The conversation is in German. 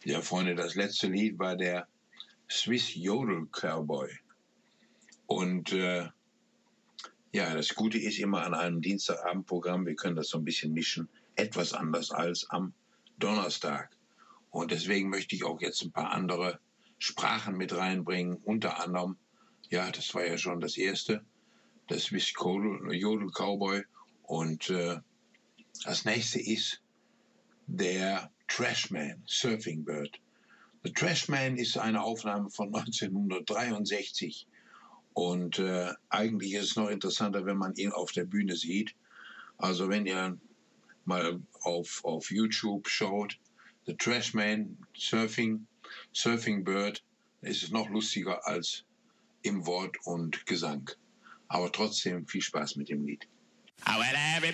Ja, Freunde, das letzte Lied war der Swiss Yodel Cowboy. Und ja, das Gute ist immer an einem Dienstagabendprogramm, wir können das so ein bisschen mischen, etwas anders als am Donnerstag. Und deswegen möchte ich auch jetzt ein paar andere Sprachen mit reinbringen. Unter anderem, ja, das war ja schon das erste, das Swiss Yodel Cowboy. Und das nächste ist der Trashman, Surfing Bird. The Trashman ist eine Aufnahme von 1963. Und eigentlich ist es noch interessanter, wenn man ihn auf der Bühne sieht. Also wenn ihr mal auf YouTube schaut, The Trashman, Surfing Bird, ist es noch lustiger als im Wort und Gesang. Aber trotzdem viel Spaß mit dem Lied.